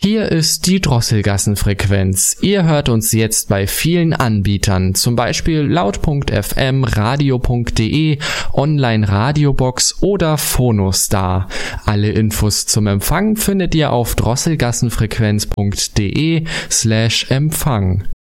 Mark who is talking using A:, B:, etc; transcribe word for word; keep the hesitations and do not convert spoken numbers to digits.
A: Hier ist die Drosselgassenfrequenz. Ihr hört uns jetzt bei vielen Anbietern, zum Beispiel laut punkt f m, radio punkt de, Online-Radiobox oder Phonostar. Alle Infos zum Empfang findet ihr auf drosselgassenfrequenz punkt de slash Empfang.